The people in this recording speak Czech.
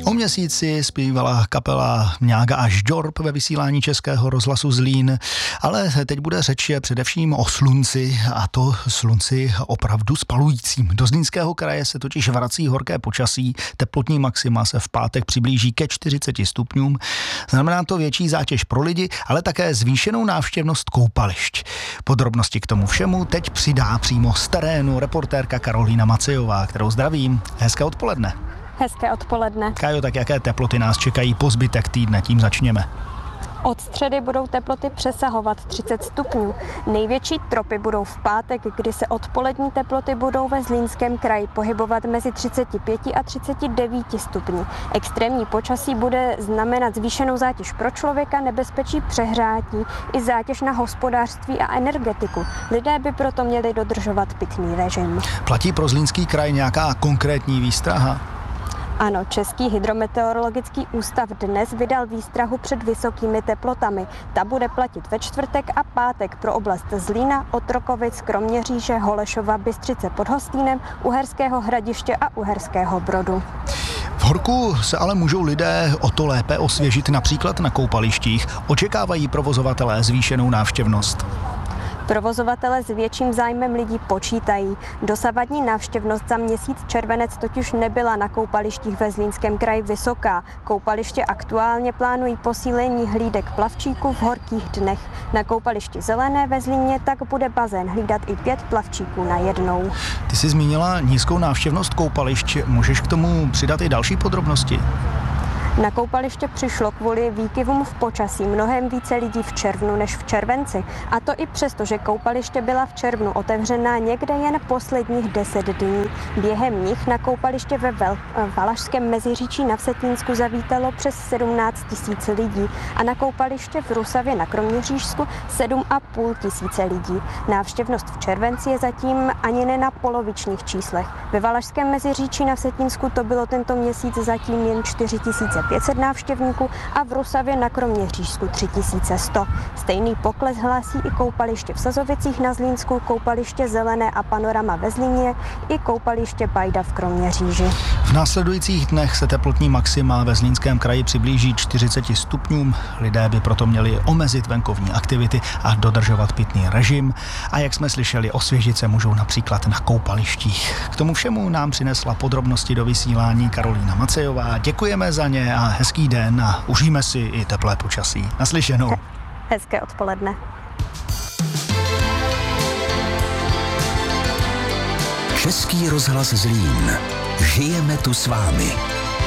O měsíci zpívala kapela Mňága a Žďorb ve vysílání Českého rozhlasu Zlín, ale teď bude řeč především o slunci, a to slunci opravdu spalujícím. Do Zlínského kraje se totiž vrací horké počasí, teplotní maxima se v pátek přiblíží ke 40 stupňům. Znamená to větší zátěž pro lidi, ale také zvýšenou návštěvnost koupališť. Podrobnosti k tomu všemu teď přidá přímo z terénu reportérka Karolína Macejová, kterou zdravím. Hezké odpoledne. Hezké odpoledne. Kájo, tak jaké teploty nás čekají po zbytek týdne, tím začněme. Od středy budou teploty přesahovat 30 stupňů. Největší tropy budou v pátek, kdy se odpolední teploty budou ve Zlínském kraji pohybovat mezi 35 a 39 stupni. Extrémní počasí bude znamenat zvýšenou zátěž pro člověka, nebezpečí přehrátí i zátěž na hospodářství a energetiku. Lidé by proto měli dodržovat pitný režim. Platí pro Zlínský kraj nějaká konkrétní výstraha? Ano, Český hydrometeorologický ústav dnes vydal výstrahu před vysokými teplotami. Ta bude platit ve čtvrtek a pátek pro oblast Zlína, Otrokovic, Kroměříže, Holešova, Bystřice pod Hostýnem, Uherského Hradiště a Uherského Brodu. V horku se ale můžou lidé o to lépe osvěžit například na koupalištích. Očekávají provozovatelé zvýšenou návštěvnost. Provozovatelé s větším zájmem lidí počítají. Dosavadní návštěvnost za měsíc červenec totiž nebyla na koupalištích ve Zlínském kraji vysoká. Koupaliště aktuálně plánují posílení hlídek plavčíků v horkých dnech. Na koupališti Zelené ve Zlíně tak bude bazén hlídat i 5 plavčíků najednou. Ty jsi zmínila nízkou návštěvnost koupališť. Můžeš k tomu přidat i další podrobnosti? Na koupaliště přišlo kvůli výkyvům v počasí mnohem více lidí v červnu než v červenci. A to i přesto, že koupaliště byla v červnu otevřená někde jen posledních 10 dní. Během nich na koupaliště ve Valašském Meziříčí na Vsetínsku zavítalo přes 17 000 lidí a na koupaliště v Rusavě na Kroměřížsku 7 500 lidí. Návštěvnost v červenci je zatím ani ne na polovičních číslech. Ve Valašském Meziříčí na Vsetínsku to bylo tento měsíc zatím jen 4 500 návštěvníků a v Rusavě na Kroměřížsku 3100. Stejný pokles hlásí i koupaliště v Sazovicích na Zlínsku, koupaliště Zelené a Panorama ve Zlíně i koupaliště Bajda v Kroměříži. V následujících dnech se teplotní maxima ve Zlínském kraji přiblíží 40 stupňům. Lidé by proto měli omezit venkovní aktivity a dodržovat pitný režim. A jak jsme slyšeli, osvěžit se můžou například na koupalištích. K tomu všemu nám přinesla podrobnosti do vysílání Karolína Macejová. Děkujeme za ně a hezký den a užijeme si i teplé počasí. Naslyšenou. Hezké odpoledne. Český rozhlas Zlín. Žijeme tu s vámi.